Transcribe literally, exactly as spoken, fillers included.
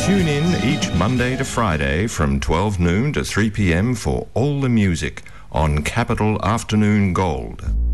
Tune in each Monday to Friday from twelve noon to three p m for all the music on Capital Afternoon Gold.